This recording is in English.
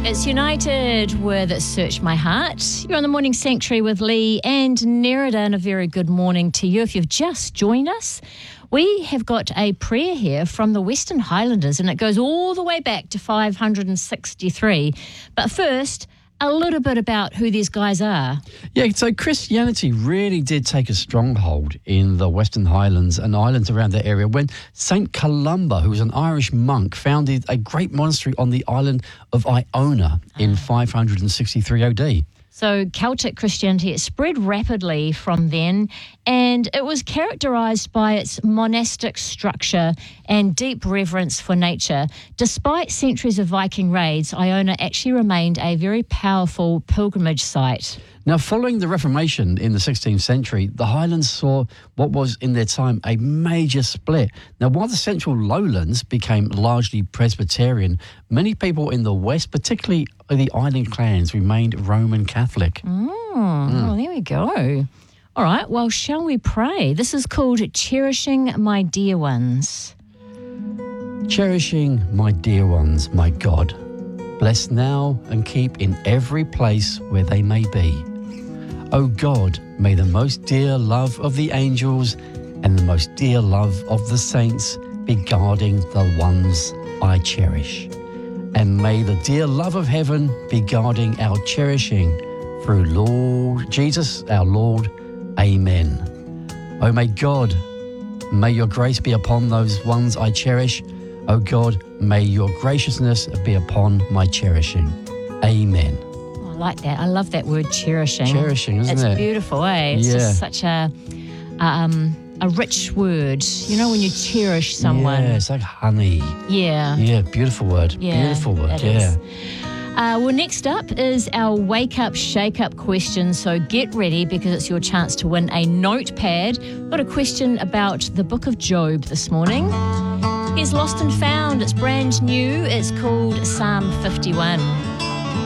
It's United with Search My Heart. You're on the Morning Sanctuary with Lee and Nerida, and a very good morning to you. If you've just joined us, we have got a prayer here from the Western Highlanders, and it goes all the way back to 563. But first, a little bit about who these guys are. Yeah, so Christianity really did take a stronghold in the Western Highlands and islands around that area when St. Columba, who was an Irish monk, founded a great monastery on the island of Iona in 563 AD. So Celtic Christianity, it spread rapidly from then, and it was characterised by its monastic structure and deep reverence for nature. Despite centuries of Viking raids, Iona actually remained a very powerful pilgrimage site. Now, following the Reformation in the 16th century, the Highlands saw what was, in their time, a major split. Now, while the central lowlands became largely Presbyterian, many people in the west, particularly the island clans, remained Roman Catholic. Oh, there we go. All right, well, shall we pray? This is called Cherishing My Dear Ones. Cherishing my dear ones, my God, bless now and keep in every place where they may be. O God, may the most dear love of the angels and the most dear love of the saints be guarding the ones I cherish. And may the dear love of heaven be guarding our cherishing through Lord Jesus our Lord. Amen. O may God, may your grace be upon those ones I cherish. O God, may your graciousness be upon my cherishing. Amen. I like that. I love that word cherishing. Cherishing, isn't it? It's beautiful, eh? It's just such a rich word. You know, when you cherish someone. Yeah, it's like honey. Yeah. Yeah, beautiful word. Yeah, Beautiful word, yeah. Well, next up is our Wake Up, Shake Up question. So get ready because it's your chance to win a notepad. Got a question about the book of Job this morning. Here's Lost and Found. It's brand new. It's called Psalm 51.